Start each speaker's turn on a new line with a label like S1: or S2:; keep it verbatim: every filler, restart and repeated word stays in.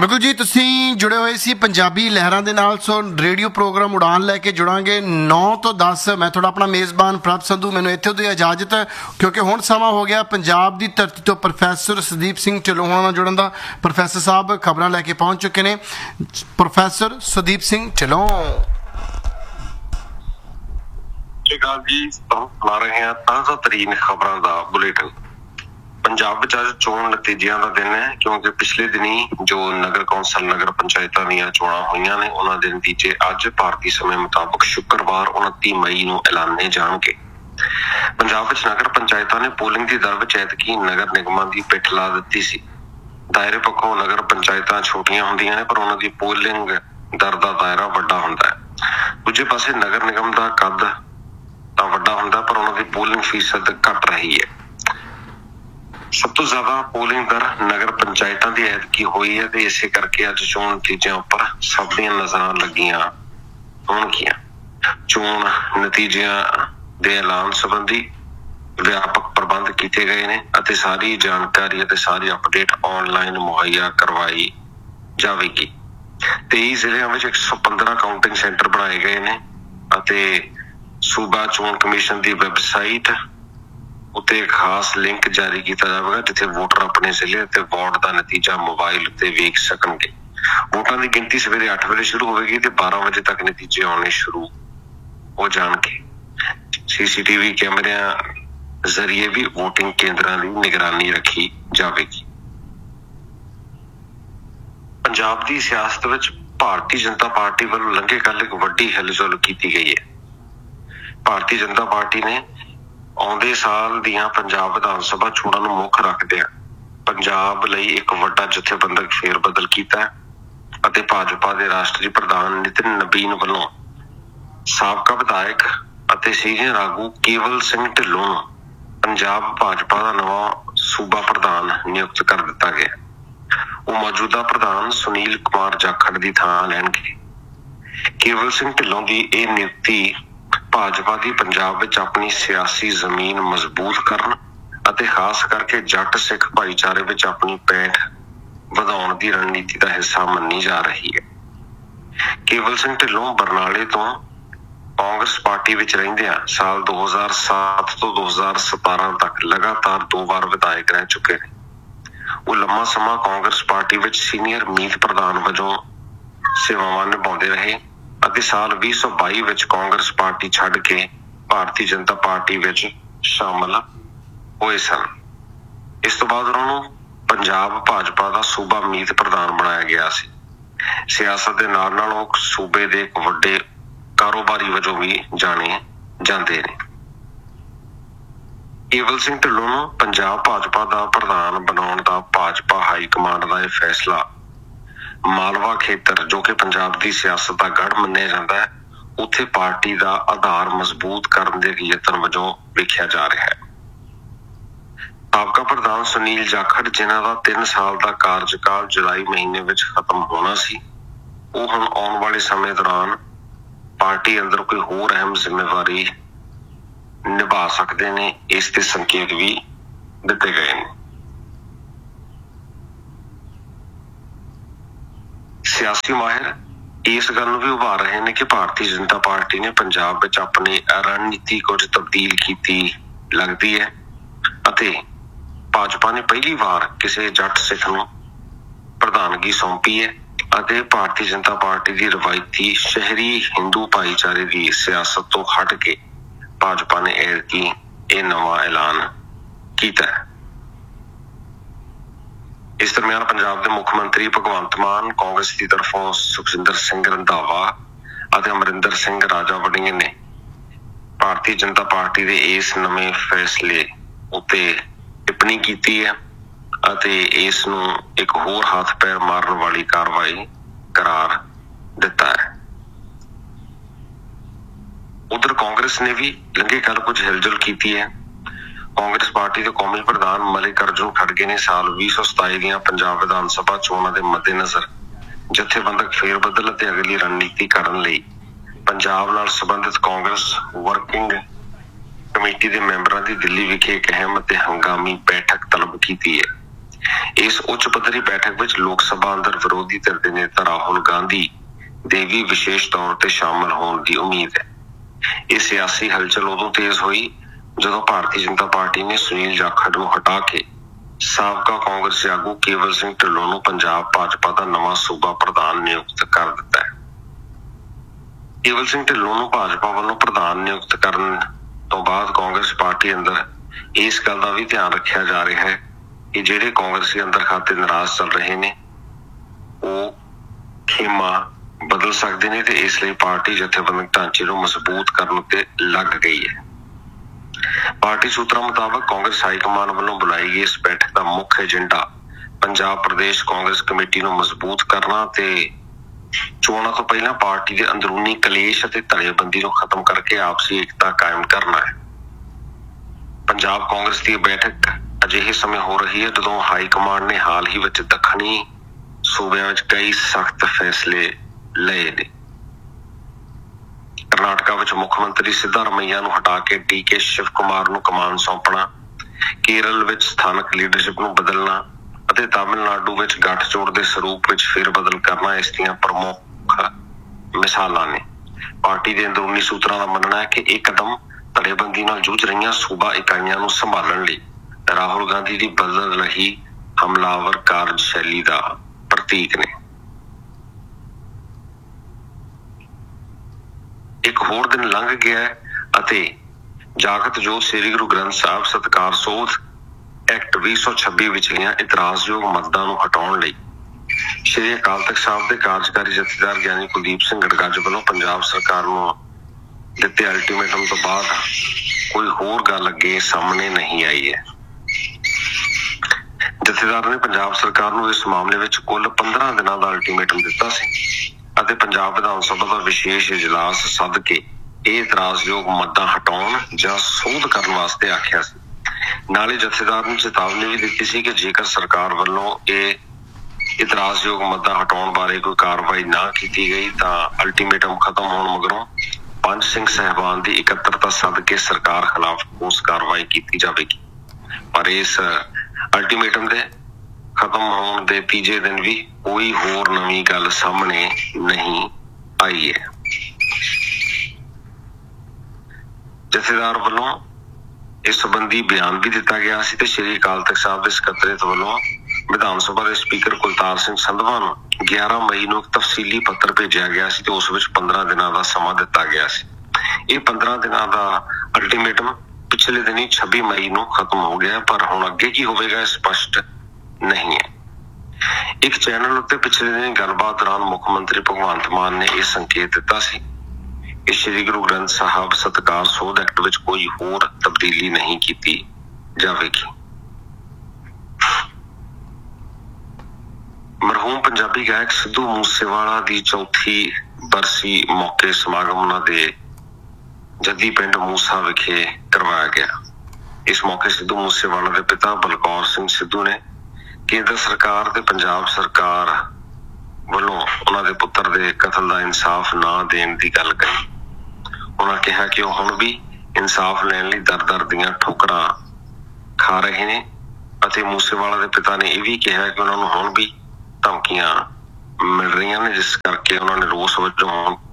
S1: ਬਿਲਕੁਲ ਜੀ, ਤੁਸੀਂ ਜੁੜੇ ਹੋਏ ਸੀ ਪੰਜਾਬੀ ਲਹਿਰਾਂ ਦੇ ਨਾਲ। ਸੋ ਰੇਡੀਓ ਪ੍ਰੋਗਰਾਮ ਉਡਾਨ ਲੈ ਕੇ ਜੁੜਾਂਗੇ ਨੌ ਤੋਂ ਦਸ। ਮੈਂ ਤੁਹਾਡਾ ਆਪਣਾ ਮੇਜ਼ਬਾਨ ਪ੍ਰਭ ਸੰਧੂ। ਮੈਨੂੰ ਇੱਥੇ ਦੀ ਇਜਾਜ਼ਤ, ਕਿਉਂਕਿ ਹੁਣ ਸਮਾਂ ਹੋ ਗਿਆ ਪੰਜਾਬ ਦੀ ਧਰਤੀ ਤੋਂ ਪ੍ਰੋਫੈਸਰ ਸੁਦੀਪ ਸਿੰਘ ਢਿੱਲੋਂ ਹੋਣਾ ਨਾਲ ਜੁੜਨ ਦਾ। ਪ੍ਰੋਫੈਸਰ ਸਾਹਿਬ ਖਬਰਾਂ ਲੈ ਕੇ ਪਹੁੰਚ ਚੁੱਕੇ ਨੇ। ਪ੍ਰੋਫੈਸਰ ਸੁਦੀਪ ਸਿੰਘ ਢਿੱਲੋਂ
S2: ਜੀ ਸੁਣਾ ਰਹੇ ਹਾਂ ਤਾਜ਼ਾ ਤਰੀਨ ਖਬਰਾਂ ਦਾ ਬੁਲੇਟਿਨ। ਪੰਜਾਬ ਵਿੱਚ ਅੱਜ ਚੋਣ ਨਤੀਜਿਆਂ ਦਾ ਦਿਨ ਹੈ, ਕਿਉਂਕਿ ਪਿਛਲੇ ਦਿਨੀ ਜੋ ਨਗਰ ਕੌਂਸਲ ਨਗਰ ਪੰਚਾਇਤਾਂ ਦੀਆਂ ਚੋਣਾਂ ਹੋਈਆਂ ਨੇ, ਉਹਨਾਂ ਦੇ ਨਤੀਜੇ ਅੱਜ ਭਾਰਤੀ ਸਮੇਂ ਮੁਤਾਬਕ ਸ਼ੁੱਕਰਵਾਰ ਉਨੱਤੀ ਮਈ ਨੂੰ ਐਲਾਨੇ ਜਾਣਗੇ। ਪੰਜਾਬ ਵਿੱਚ ਨਗਰ ਪੰਚਾਇਤਾਂ ਨੇ ਪੋਲਿੰਗ ਦੀ ਦਰ ਵਿੱਚ ਐਤਕੀ ਨਗਰ ਨਿਗਮਾਂ ਦੀ ਪਿੱਠ ਲਾ ਦਿੱਤੀ ਸੀ। ਦਾਇਰੇ ਪੱਖੋਂ ਨਗਰ ਪੰਚਾਇਤਾਂ ਛੋਟੀਆਂ ਹੁੰਦੀਆਂ ਨੇ, ਪਰ ਉਹਨਾਂ ਦੀ ਪੋਲਿੰਗ ਦਰ ਦਾ ਦਾਇਰਾ ਵੱਡਾ ਹੁੰਦਾ ਹੈ। ਦੂਜੇ ਪਾਸੇ ਨਗਰ ਨਿਗਮ ਦਾ ਕੱਦ ਤਾਂ ਵੱਡਾ ਹੁੰਦਾ, ਪਰ ਉਹਨਾਂ ਦੀ ਪੋਲਿੰਗ ਫੀਸਦ ਘੱਟ ਰਹੀ ਹੈ। ਸਭ ਤੋਂ ਜ਼ਿਆਦਾ ਪੋਲਿੰਗ ਦਰ ਨਗਰ ਪੰਚਾਇਤਾਂ ਦੀ ਐਤਕੀ ਹੋਈ ਹੈ, ਤੇ ਇਸੇ ਕਰਕੇ ਅੱਜ ਚੋਣ ਨਤੀਜਿਆਂ ਉੱਪਰ ਸਭ ਦੀਆਂ ਨਜ਼ਰਾਂ ਲੱਗੀਆਂ ਹੋਣਗੀਆਂ। ਚੋਣ ਨਤੀਜਿਆਂ ਦੇ ਐਲਾਨ ਸੰਬੰਧੀ ਵਿਆਪਕ ਪ੍ਰਬੰਧ ਕੀਤੇ ਗਏ ਨੇ ਅਤੇ ਸਾਰੀ ਜਾਣਕਾਰੀ ਅਤੇ ਸਾਰੀ ਅਪਡੇਟ ਆਨਲਾਈਨ ਮੁਹੱਈਆ ਕਰਵਾਈ ਜਾਵੇਗੀ। ਤੇਈ ਜ਼ਿਲ੍ਹਿਆਂ ਵਿੱਚ ਇੱਕ ਸੌ ਪੰਦਰਾਂ ਕਾਊਂਟਿੰਗ ਸੈਂਟਰ ਬਣਾਏ ਗਏ ਨੇ ਅਤੇ ਸੂਬਾ ਚੋਣ ਕਮਿਸ਼ਨ ਦੀ ਵੈਬਸਾਈਟ ਉੱਤੇ ਇੱਕ ਖਾਸ ਲਿੰਕ ਜਾਰੀ ਕੀਤਾ ਜਾਵੇਗਾ, ਜਿੱਥੇ ਵੋਟਰ ਆਪਣੇ ਜ਼ਿਲ੍ਹੇ ਅਤੇ ਵਾਰਡ ਦਾ ਨਤੀਜਾ ਮੋਬਾਈਲ ਉੱਤੇ ਵੇਖ ਸਕਣਗੇ। ਵੋਟਾਂ ਦੀ ਗਿਣਤੀ ਸਵੇਰੇ ਅੱਠ ਵਜੇ ਸ਼ੁਰੂ ਹੋਵੇਗੀ ਤੇ ਬਾਰਾਂ ਵਜੇ ਤੱਕ ਨਤੀਜੇ ਆਉਣੇ ਸ਼ੁਰੂ ਹੋ ਜਾਣਗੇ। ਸੀਸੀਟੀਵੀ ਕੈਮਰਿਆਂ ਜ਼ਰੀਏ ਵੀ ਵੋਟਿੰਗ ਕੇਂਦਰਾਂ ਦੀ ਨਿਗਰਾਨੀ ਰੱਖੀ ਜਾਵੇਗੀ। ਪੰਜਾਬ ਦੀ ਸਿਆਸਤ ਵਿੱਚ ਭਾਰਤੀ ਜਨਤਾ ਪਾਰਟੀ ਵੱਲੋਂ ਲੰਘੇ ਕੱਲ੍ਹ ਇੱਕ ਵੱਡੀ ਹਿਲਜੁਲ ਕੀਤੀ ਗਈ ਹੈ। ਭਾਰਤੀ ਜਨਤਾ ਪਾਰਟੀ ਨੇ ਆਉਂਦੇ ਸਾਲ ਦੀਆਂ ਪੰਜਾਬ ਵਿਧਾਨ ਸਭਾ ਚੋਣਾਂ ਨੂੰ ਮੁੱਖ ਰੱਖਦਿਆਂ ਪੰਜਾਬ ਲਈ ਇੱਕ ਵੱਡਾ ਜਥੇਬੰਦਕ ਫੇਰਬਦਲ ਕੀਤਾ ਅਤੇ ਭਾਜਪਾ ਦੇ ਰਾਸ਼ਟਰੀ ਪ੍ਰਧਾਨ ਨਿਤਿਨ ਨਬੀਨ ਵੱਲੋਂ ਸਾਬਕਾ ਵਿਧਾਇਕ ਅਤੇ ਸੀਨੀਅਰ ਆਗੂ ਕੇਵਲ ਸਿੰਘ ਢਿੱਲੋਂ ਨੂੰ ਪੰਜਾਬ ਭਾਜਪਾ ਦਾ ਨਵਾਂ ਸੂਬਾ ਪ੍ਰਧਾਨ ਨਿਯੁਕਤ ਕਰ ਦਿੱਤਾ ਗਿਆ। ਉਹ ਮੌਜੂਦਾ ਪ੍ਰਧਾਨ ਸੁਨੀਲ ਕੁਮਾਰ ਜਾਖੜ ਦੀ ਥਾਂ ਲੈਣਗੇ। ਕੇਵਲ ਸਿੰਘ ਢਿੱਲੋਂ ਦੀ ਇਹ ਨਿਯੁਕਤੀ ਭਾਜਪਾ ਦੀ ਪੰਜਾਬ ਵਿੱਚ ਆਪਣੀ ਸਿਆਸੀ ਜ਼ਮੀਨ ਮਜ਼ਬੂਤ ਕਰਨ ਅਤੇ ਖਾਸ ਕਰਕੇ ਜੱਟ ਸਿੱਖ ਭਾਈਚਾਰੇ ਵਿੱਚ ਆਪਣੀ ਪੈਠ ਵਧਾਉਣ ਦੀ ਰਣਨੀਤੀ ਦਾ ਹਿੱਸਾ ਮੰਨੀ ਜਾ ਰਹੀ ਹੈ। ਕੇਵਲ ਸਿੰਘ ਢਿੱਲੋਂ ਬਰਨਾਲੇ ਤੋਂ ਕਾਂਗਰਸ ਪਾਰਟੀ ਵਿੱਚ ਰਹਿੰਦਿਆਂ ਸਾਲ ਦੋ ਹਜ਼ਾਰ ਸੱਤ ਤੋਂ ਦੋ ਹਜ਼ਾਰ ਸਤਾਰਾਂ ਤੱਕ ਲਗਾਤਾਰ ਦੋ ਵਾਰ ਵਿਧਾਇਕ ਰਹਿ ਚੁੱਕੇ ਨੇ। ਉਹ ਲੰਮਾ ਸਮਾਂ ਕਾਂਗਰਸ ਪਾਰਟੀ ਵਿੱਚ ਸੀਨੀਅਰ ਮੀਤ ਪ੍ਰਧਾਨ ਵਜੋਂ ਸੇਵਾਵਾਂ ਨਿਭਾਉਂਦੇ ਰਹੇ ਅਤੇ ਸਾਲ ਵੀਹ ਸੌ ਬਾਈ ਵਿੱਚ ਕਾਂਗਰਸ ਪਾਰਟੀ ਛੱਡ ਕੇ ਭਾਰਤੀ ਜਨਤਾ ਪਾਰਟੀ ਵਿੱਚ ਸ਼ਾਮਲ ਹੋਏ ਸਨ। ਇਸ ਤੋਂ ਬਾਅਦ ਉਹਨਾਂ ਨੂੰ ਪੰਜਾਬ ਭਾਜਪਾ ਦਾ ਸੂਬਾ ਮੀਤ ਪ੍ਰਧਾਨ ਬਣਾਇਆ ਗਿਆ ਸੀ। ਸਿਆਸਤ ਦੇ ਨਾਲ ਨਾਲ ਉਹ ਸੂਬੇ ਦੇ ਇੱਕ ਵੱਡੇ ਕਾਰੋਬਾਰੀ ਵਜੋਂ ਵੀ ਜਾਣੇ ਜਾਂਦੇ ਨੇ। ਕੇਵਲ ਸਿੰਘ ਢਿੱਲੋਂ ਨੂੰ ਪੰਜਾਬ ਭਾਜਪਾ ਦਾ ਪ੍ਰਧਾਨ ਬਣਾਉਣ ਦਾ ਭਾਜਪਾ ਹਾਈ ਕਮਾਂਡ ਦਾ ਇਹ ਫੈਸਲਾ ਮਾਲਵਾ ਖੇਤਰ, ਜੋ ਕਿ ਪੰਜਾਬ ਦੀ ਸਿਆਸਤ ਦਾ ਗੜ੍ਹ ਮੰਨਿਆ ਜਾਂਦਾ ਹੈ, ਉੱਥੇ ਪਾਰਟੀ ਦਾ ਆਧਾਰ ਮਜ਼ਬੂਤ ਕਰਨ ਦੇ ਯਤਨ ਵਜੋਂ ਵੇਖਿਆ ਜਾ ਰਿਹਾ ਹੈ। ਸਾਬਕਾ ਪ੍ਰਧਾਨ ਸੁਨੀਲ ਜਾਖੜ, ਜਿਨ੍ਹਾਂ ਦਾ ਤਿੰਨ ਸਾਲ ਦਾ ਕਾਰਜਕਾਲ ਜੁਲਾਈ ਮਹੀਨੇ ਵਿੱਚ ਖਤਮ ਹੋਣਾ ਸੀ, ਉਹ ਹੁਣ ਆਉਣ ਵਾਲੇ ਸਮੇਂ ਦੌਰਾਨ ਪਾਰਟੀ ਅੰਦਰ ਕੋਈ ਹੋਰ ਅਹਿਮ ਜ਼ਿੰਮੇਵਾਰੀ ਨਿਭਾ ਸਕਦੇ ਨੇ। ਇਸ ਦੇ ਸੰਕੇਤ ਵੀ ਦਿੱਤੇ ਗਏ ਨੇ। ਸਿਆਸੀ ਮਾਹਿਰ ਇਸ ਗੱਲ ਨੂੰ ਵੀ ਉਭਾਰ ਰਹੇ ਨੇ ਕਿ ਭਾਰਤੀ ਜਨਤਾ ਪਾਰਟੀ ਨੇ ਪੰਜਾਬ ਵਿੱਚ ਆਪਣੀ ਰਣਨੀਤੀ ਕੁਝ ਤਬਦੀਲ ਕੀਤੀ ਲੱਗਦੀ ਹੈ ਅਤੇ ਭਾਜਪਾ ਨੇ ਪਹਿਲੀ ਵਾਰ ਕਿਸੇ ਜੱਟ ਸਿੱਖ ਨੂੰ ਪ੍ਰਧਾਨਗੀ ਸੌਂਪੀ ਹੈ ਅਤੇ ਭਾਰਤੀ ਜਨਤਾ ਪਾਰਟੀ ਦੀ ਰਵਾਇਤੀ ਸ਼ਹਿਰੀ ਹਿੰਦੂ ਭਾਈਚਾਰੇ ਦੀ ਸਿਆਸਤ ਤੋਂ ਹਟ ਕੇ ਭਾਜਪਾ ਨੇ ਐਤਕੀ ਇਹ ਨਵਾਂ ਐਲਾਨ ਕੀਤਾ ਹੈ। ਇਸ ਦਰਮਿਆਨ ਪੰਜਾਬ ਦੇ ਮੁੱਖ ਮੰਤਰੀ ਭਗਵੰਤ ਮਾਨ, ਕਾਂਗਰਸ ਦੀ ਤਰਫੋਂ ਸੁਖਜਿੰਦਰ ਸਿੰਘ ਰੰਧਾਵਾ ਅਤੇ ਅਮਰਿੰਦਰ ਸਿੰਘ ਰਾਜਾ ਵੜਿੰਗ ਨੇ ਭਾਰਤੀ ਜਨਤਾ ਪਾਰਟੀ ਦੇ ਇਸ ਨਵੇਂ ਫੈਸਲੇ ਉੱਤੇ ਟਿੱਪਣੀ ਕੀਤੀ ਹੈ ਅਤੇ ਇਸ ਨੂੰ ਇੱਕ ਹੋਰ ਹੱਥ ਪੈਰ ਮਾਰਨ ਵਾਲੀ ਕਾਰਵਾਈ ਕਰਾਰ ਦਿੱਤਾ ਹੈ। ਉਧਰ ਕਾਂਗਰਸ ਨੇ ਵੀ ਲੰਘੇ ਕੱਲ ਕੁਝ ਹਿਲਜੁਲ ਕੀਤੀ ਹੈ। ਕਾਂਗਰਸ ਪਾਰਟੀ ਦੇ ਕੌਮੀ ਪ੍ਰਧਾਨ ਮਲਿਕ ਅਰਜੁਨ ਖੜਗੇ ਨੇ ਸਾਲ ਵੀਹ ਸੌ ਸਤਾਈ ਦੀਆਂ ਪੰਜਾਬ ਵਿਧਾਨ ਸਭਾ ਚੋਣਾਂ ਦੇ ਮੱਦੇਨਜ਼ਰ ਜਥੇਬੰਦਕ ਫੇਰਬਦਲ ਅਤੇ ਅਗਲੀ ਰਣਨੀਤੀ ਕਰਨ ਲਈ ਪੰਜਾਬ ਨਾਲ ਸੰਬੰਧਿਤ ਕਾਂਗਰਸ ਵਰਕਿੰਗ ਕਮੇਟੀ ਦੇ ਮੈਂਬਰਾਂ ਦੀ ਦਿੱਲੀ ਵਿਖੇ ਇੱਕ ਅਹਿਮ ਅਤੇ ਹੰਗਾਮੀ ਬੈਠਕ ਤਲਬ ਕੀਤੀ ਹੈ। ਇਸ ਉੱਚ ਪੱਧਰੀ ਬੈਠਕ ਵਿੱਚ ਲੋਕ ਸਭਾ ਅੰਦਰ ਵਿਰੋਧੀ ਧਿਰ ਦੇ ਨੇਤਾ ਰਾਹੁਲ ਗਾਂਧੀ ਦੇ ਵੀ ਵਿਸ਼ੇਸ਼ ਤੌਰ ਤੇ ਸ਼ਾਮਲ ਹੋਣ ਦੀ ਉਮੀਦ ਹੈ। ਇਹ ਸਿਆਸੀ ਹਲਚਲ ਉਦੋਂ ਤੇਜ਼ ਹੋਈ ਜਦੋਂ ਭਾਰਤੀ ਜਨਤਾ ਪਾਰਟੀ ਨੇ ਸੁਨੀਲ ਜਾਖੜ ਨੂੰ ਹਟਾ ਕੇ ਸਾਬਕਾ ਕਾਂਗਰਸੀ ਆਗੂ ਕੇਵਲ ਸਿੰਘ ਢਿੱਲੋਂ ਨੂੰ ਪੰਜਾਬ ਭਾਜਪਾ ਦਾ ਨਵਾਂ ਸੂਬਾ ਪ੍ਰਧਾਨ ਨਿਯੁਕਤ ਕਰ ਦਿੱਤਾ ਹੈ। ਕੇਵਲ ਸਿੰਘ ਢਿੱਲੋਂ ਨੂੰ ਭਾਜਪਾ ਵੱਲੋਂ ਪ੍ਰਧਾਨ ਨਿਯੁਕਤ ਕਰਨ ਤੋਂ ਬਾਅਦ ਕਾਂਗਰਸ ਪਾਰਟੀ ਅੰਦਰ ਇਸ ਗੱਲ ਦਾ ਵੀ ਧਿਆਨ ਰੱਖਿਆ ਜਾ ਰਿਹਾ ਹੈ ਕਿ ਜਿਹੜੇ ਕਾਂਗਰਸੀ ਅੰਦਰ ਖਾਤੇ ਨਾਰਾਜ਼ ਚੱਲ ਰਹੇ ਨੇ ਉਹ ਖੇਮਾ ਬਦਲ ਸਕਦੇ ਨੇ ਤੇ ਇਸ ਲਈ ਪਾਰਟੀ ਜਥੇਬੰਦਕ ਢਾਂਚੇ ਨੂੰ ਮਜ਼ਬੂਤ ਕਰਨ ਉੱਤੇ ਲੱਗ ਗਈ ਹੈ। ਪਾਰਟੀ ਸੂਤਰਾਂ ਮੁਤਾਬਕ ਕਾਂਗਰਸ ਹਾਈਕਮਾਨ ਵੱਲੋਂ ਬੁਲਾਈ ਗਈ ਇਸ ਬੈਠਕ ਦਾ ਮੁੱਖ ਏਜੰਡਾ ਪੰਜਾਬ ਪ੍ਰਦੇਸ਼ ਕਾਂਗਰਸ ਕਮੇਟੀ ਨੂੰ ਮਜ਼ਬੂਤ ਕਰਨਾ ਤੇ ਚੋਣਾਂ ਤੋਂ ਪਹਿਲਾਂ ਪਾਰਟੀ ਦੇ ਅੰਦਰੂਨੀ ਕਲੇਸ਼ ਅਤੇ ਧੜੇਬੰਦੀ ਨੂੰ ਖਤਮ ਕਰਕੇ ਆਪਸੀ ਏਕਤਾ ਕਾਇਮ ਕਰਨਾ ਹੈ। ਪੰਜਾਬ ਕਾਂਗਰਸ ਦੀ ਬੈਠਕ ਅਜਿਹੇ ਸਮੇਂ ਹੋ ਰਹੀ ਹੈ ਜਦੋਂ ਹਾਈਕਮਾਨ ਨੇ ਹਾਲ ਹੀ ਵਿੱਚ ਦੱਖਣੀ ਸੂਬਿਆਂ ਵਿੱਚ ਕਈ ਸਖਤ ਫੈਸਲੇ ਲਏ ਨੇ। ਕਰਨਾਟਕਾ ਵਿੱਚ ਮੁੱਖ ਮੰਤਰੀ ਸਿੱਧਾਰਮਈਆ ਨੂੰ ਹਟਾ ਕੇ ਡੀ ਕੇ ਸ਼ਿਵ ਕੁਮਾਰ ਨੂੰ ਕਮਾਨ ਸੌਂਪਣਾ, ਕੇਰਲ ਵਿੱਚ ਸਥਾਨਕ ਲੀਡਰਸ਼ਿਪ ਨੂੰ ਬਦਲਣਾ ਅਤੇ ਤਾਮਿਲਨਾਡੂ ਵਿੱਚ ਗੱਠਜੋੜ ਦੇ ਸਰੂਪ ਵਿੱਚ ਫੇਰਬਦਲ ਕਰਨਾ ਇਸ ਦੀਆਂ ਪ੍ਰਮੁੱਖ ਮਿਸਾਲਾਂ ਨੇ। ਪਾਰਟੀ ਦੇ ਅੰਦਰੂਨੀ ਸੂਤਰਾਂ ਦਾ ਮੰਨਣਾ ਹੈ ਕਿ ਇਹ ਕਦਮ ਧੜੇਬੰਦੀ ਨਾਲ ਜੂਝ ਰਹੀਆਂ ਸੂਬਾ ਇਕਾਈਆਂ ਨੂੰ ਸੰਭਾਲਣ ਲਈ ਰਾਹੁਲ ਗਾਂਧੀ ਦੀ ਬਦਲ ਰਹੀ ਹਮਲਾਵਰ ਕਾਰਜਸ਼ੈਲੀ ਦਾ ਪ੍ਰਤੀਕ ਨੇ। ਇੱਕ ਹੋਰ ਦਿਨ ਲੰਘ ਗਿਆ ਅਤੇ ਜਾਗਤ ਜੋਤ ਸ੍ਰੀ ਗੁਰੂ ਗ੍ਰੰਥ ਸਾਹਿਬ ਸਤਿਕਾਰ ਸੋਧ ਐਕਟ ਵੀਹ ਸੌ ਛੱਬੀ ਵਿਚਲੀਆਂ ਇਤਰਾਜ਼ਯੋਗ ਮੱਦਾਂ ਨੂੰ ਹਟਾਉਣ ਲਈ ਸ਼੍ਰੀ ਅਕਾਲ ਤਖਤ ਸਾਹਿਬ ਦੇ ਕਾਰਜਕਾਰੀ ਜਥੇਦਾਰ ਗਿਆਨੀ ਕੁਲਦੀਪ ਸਿੰਘ ਗੜਗੱਜ ਵੱਲੋਂ ਪੰਜਾਬ ਸਰਕਾਰ ਨੂੰ ਦਿੱਤੇ ਅਲਟੀਮੇਟਮ ਤੋਂ ਬਾਅਦ ਕੋਈ ਹੋਰ ਗੱਲ ਅੱਗੇ ਸਾਹਮਣੇ ਨਹੀਂ ਆਈ ਹੈ। ਜਥੇਦਾਰ ਨੇ ਪੰਜਾਬ ਸਰਕਾਰ ਨੂੰ ਇਸ ਮਾਮਲੇ ਵਿੱਚ ਕੁੱਲ ਪੰਦਰਾਂ ਦਿਨਾਂ ਦਾ ਅਲਟੀਮੇਟਮ ਦਿੱਤਾ ਸੀ ਅਤੇ ਪੰਜਾਬ ਵਿਧਾਨ ਸਭਾ ਦਾ ਵਿਸ਼ੇਸ਼ ਇਜਲਾਸ ਸੱਦ ਕੇ ਇਹ ਇਤਰਾਜ਼ਯੋਗ ਮੱਦਾਂ ਹਟਾਉਣ ਜਾਂ ਸੋਧ ਕਰਨ ਵਾਸਤੇ ਆਖਿਆ ਸੀ। ਨਾਲੇ ਜਥੇਦਾਰ ਨੇ ਚੇਤਾਵਨੀ ਵੀ ਦਿੱਤੀ ਸੀ ਕਿ ਜੇਕਰ ਸਰਕਾਰ ਵੱਲੋਂ ਇਹ ਇਤਰਾਜ਼ਯੋਗ ਮੱਦਾਂ ਹਟਾਉਣ ਬਾਰੇ ਕੋਈ ਕਾਰਵਾਈ ਨਾ ਕੀਤੀ ਗਈ ਤਾਂ ਅਲਟੀਮੇਟਮ ਖਤਮ ਹੋਣ ਮਗਰੋਂ ਪੰਜ ਸਿੰਘ ਸਾਹਿਬਾਨ ਦੀ ਇਕੱਤਰਤਾ ਸੱਦ ਕੇ ਸਰਕਾਰ ਖਿਲਾਫ ਠੋਸ ਕਾਰਵਾਈ ਕੀਤੀ ਜਾਵੇਗੀ। ਪਰ ਇਸ ਅਲਟੀਮੇਟਮ ਦੇ ਖਤਮ ਹੋਣ ਦੇ ਤੀਜੇ ਦਿਨ ਵੀ ਕੋਈ ਹੋਰ ਨਵੀਂ ਗੱਲ ਸਾਹਮਣੇ ਨਹੀਂ ਆਈ ਹੈ। ਜਥੇਦਾਰ ਵੱਲੋਂ ਇਸ ਸੰਬੰਧੀ ਬਿਆਨ ਵੀ ਦਿੱਤਾ ਗਿਆ ਸੀ ਤੇ ਸ਼੍ਰੀ ਅਕਾਲ ਤਖਤ ਸਾਹਿਬ ਦੇ ਸਕੱਤਰੇਤ ਵੱਲੋਂ ਵਿਧਾਨ ਸਭਾ ਦੇ ਸਪੀਕਰ ਕੁਲਤਾਰ ਸਿੰਘ ਸੰਧਵਾ ਨੂੰ ਗਿਆਰਾਂ ਮਈ ਨੂੰ ਇੱਕ ਤਫਸੀਲੀ ਪੱਤਰ ਭੇਜਿਆ ਗਿਆ ਸੀ ਤੇ ਉਸ ਵਿੱਚ ਪੰਦਰਾਂ ਦਿਨਾਂ ਦਾ ਸਮਾਂ ਦਿੱਤਾ ਗਿਆ ਸੀ। ਇਹ ਪੰਦਰਾਂ ਦਿਨਾਂ ਦਾ ਅਲਟੀਮੇਟਮ ਪਿਛਲੇ ਦਿਨੀ ਛੱਬੀ ਮਈ ਨੂੰ ਖਤਮ ਹੋ ਗਿਆ, ਪਰ ਹੁਣ ਅੱਗੇ ਕੀ ਹੋਵੇਗਾ ਸਪਸ਼ਟ ਨਹੀਂ ਹੈ। ਇੱਕ ਚੈਨਲ ਉੱਤੇ ਪਿਛਲੇ ਦਿਨੀ ਗੱਲਬਾਤ ਦੌਰਾਨ ਮੁੱਖ ਮੰਤਰੀ ਭਗਵੰਤ ਮਾਨ ਨੇ ਇਹ ਸੰਕੇਤ ਦਿੱਤਾ ਸੀ ਕਿ ਸ਼੍ਰੀ ਗੁਰੂ ਗ੍ਰੰਥ ਸਾਹਿਬ ਸਤਿਕਾਰ ਸੋਧ ਐਕਟ ਵਿੱਚ ਕੋਈ ਹੋਰ ਤਬਦੀਲੀ ਨਹੀਂ ਕੀਤੀ ਜਾਵੇਗੀ। ਮਰਹੂਮ ਪੰਜਾਬੀ ਗਾਇਕ ਸਿੱਧੂ ਮੂਸੇਵਾਲਾ ਦੀ ਚੌਥੀ ਬਰਸੀ ਮੌਕੇ ਸਮਾਗਮ ਉਹਨਾਂ ਦੇ ਜੱਦੀ ਪਿੰਡ ਮੂਸਾ ਵਿਖੇ ਕਰਵਾਇਆ ਗਿਆ। ਇਸ ਮੌਕੇ ਸਿੱਧੂ ਮੂਸੇਵਾਲਾ ਦੇ ਪਿਤਾ ਬਲਕੌਰ ਸਿੰਘ ਸਿੱਧੂ ਨੇ ਕੇਂਦਰ ਸਰਕਾਰ ਤੇ ਪੰਜਾਬ ਸਰਕਾਰ ਵੱਲੋਂ ਉਹਨਾਂ ਦੇ ਪੁੱਤਰ ਦੇ ਕਤਲ ਦਾ ਇਨਸਾਫ ਨਾ ਦੇਣ ਦੀ ਗੱਲ ਕਹੀ। ਉਹਨਾਂ ਕਿਹਾ ਕਿ ਉਹ ਹੁਣ ਵੀ ਇਨਸਾਫ ਲੈਣ ਲਈ ਦਰ ਦਰ ਦੀਆਂ ਠੋਕਰਾਂ ਖਾ ਰਹੇ ਨੇ ਅਤੇ ਮੂਸੇਵਾਲਾ ਦੇ ਪਿਤਾ ਨੇ ਇਹ ਵੀ ਕਿਹਾ ਕਿ ਉਹਨਾਂ ਨੂੰ ਹੁਣ ਵੀ ਧਮਕੀਆਂ ਮਿਲ ਰਹੀਆਂ ਨੇ, ਜਿਸ ਕਰਕੇ ਉਹਨਾਂ ਨੇ ਰੋਸ ਵਜੋਂ